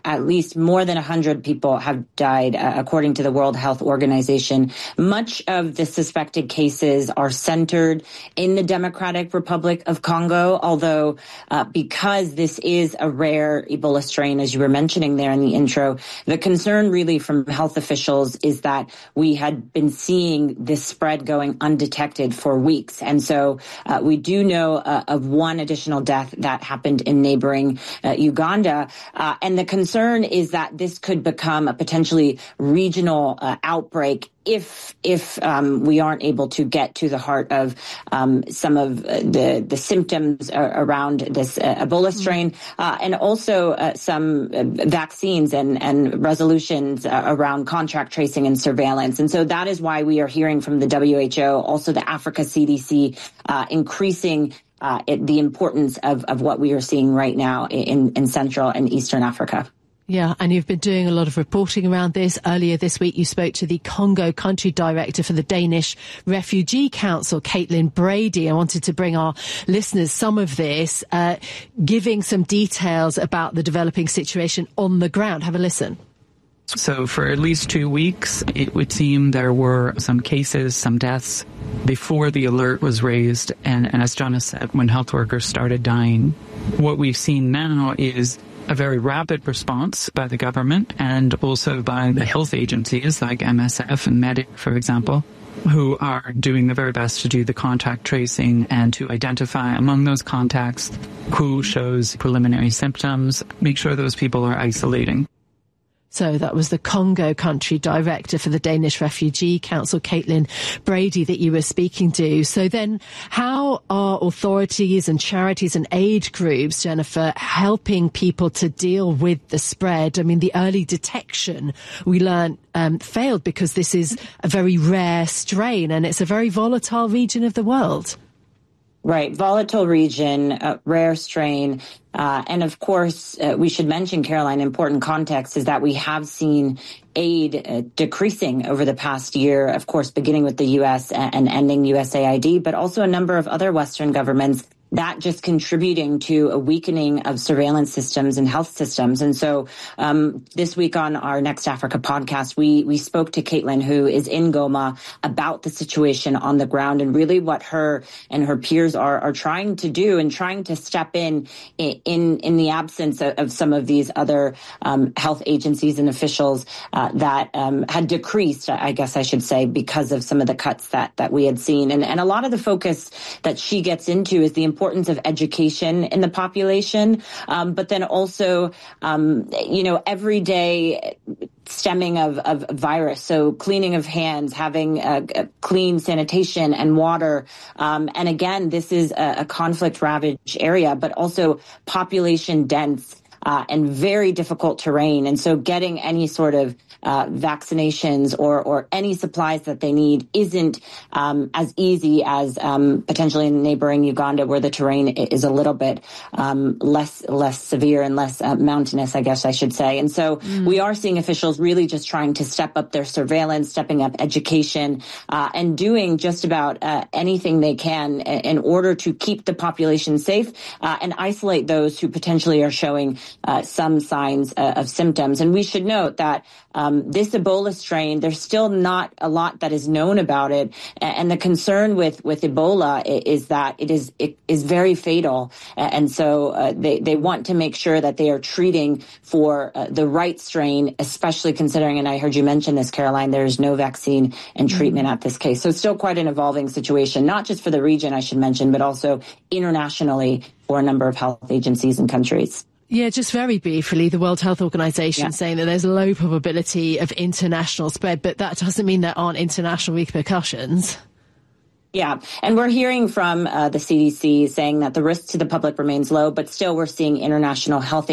at least more than 100 people have died, according to the World Health Organization. Much of the suspected cases are centered in the Democratic Republic of Congo, although because this is a rare Ebola strain, as you were mentioning there in the intro, the concern really from health officials is that we had been seeing this spread going undetected for weeks. And so we do know of one additional death that happened in neighboring Uganda. And the concern is that this could become a potentially regional outbreak if we aren't able to get to the heart of some of the symptoms around this Ebola strain, and also some vaccines and resolutions around contact tracing and surveillance. And so that is why we are hearing from the WHO, also the Africa CDC, increasing the importance of what we are seeing right now in Central and Eastern Africa. Yeah, and you've been doing a lot of reporting around this. Earlier this week, you spoke to the Congo country director for the Danish Refugee Council, Caitlin Brady. I wanted to bring our listeners some of this, giving some details about the developing situation on the ground. Have a listen. So for at least 2 weeks, it would seem there were some cases, some deaths before the alert was raised. And as John has said, when health workers started dying, what we've seen now is a very rapid response by the government and also by the health agencies like MSF and MEDIC, for example, who are doing the very best to do the contact tracing and to identify among those contacts who shows preliminary symptoms, make sure those people are isolating. So that was the Congo country director for the Danish Refugee Council, Caitlin Brady, that you were speaking to. So then how are authorities and charities and aid groups, Jennifer, helping people to deal with the spread? I mean, the early detection, we learned, failed because this is a very rare strain and it's a very volatile region of the world. Right. Volatile region, rare strain. And of course, we should mention, Caroline, important context is that we have seen aid decreasing over the past year, of course, beginning with the U.S. and ending USAID, but also a number of other Western governments that just contributing to a weakening of surveillance systems and health systems. And so this week on our Next Africa podcast, we spoke to Caitlin, who is in Goma, about the situation on the ground and really what her and her peers are trying to do and trying to step in the absence of some of these other health agencies and officials that had decreased, I guess I should say, because of some of the cuts that we had seen. And a lot of the focus that she gets into is the importance of education in the population, but then also, everyday stemming of virus. So cleaning of hands, having clean sanitation and water. And again, this is a conflict-ravaged area, but also population dense and very difficult terrain. And so getting any sort of vaccinations or any supplies that they need isn't as easy as potentially in neighboring Uganda, where the terrain is a little bit less severe and less mountainous, I guess I should say. And so we are seeing officials really just trying to step up their surveillance, stepping up education, and doing just about anything they can in order to keep the population safe and isolate those who potentially are showing some signs of symptoms. And we should note that this Ebola strain, there's still not a lot that is known about it. And the concern with Ebola is that it is very fatal. And so they want to make sure that they are treating for the right strain, especially considering, and I heard you mention this, Caroline, there is no vaccine and treatment at this case. So it's still quite an evolving situation, not just for the region, I should mention, but also internationally for a number of health agencies and countries. Yeah, just very briefly, the World Health Organization saying that there's a low probability of international spread, but that doesn't mean there aren't international repercussions. Yeah, and we're hearing from the CDC saying that the risk to the public remains low, but still we're seeing international health